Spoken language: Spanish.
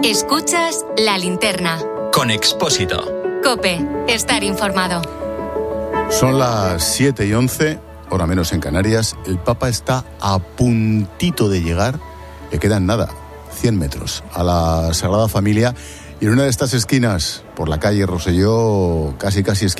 Escuchas La Linterna. Con Expósito. COPE. Estar informado. Son las 7:11, hora menos en Canarias. El Papa está a puntito de llegar. Le quedan nada, 100 metros, a la Sagrada Familia. Y en una de estas esquinas, por la calle Rosselló, casi esquina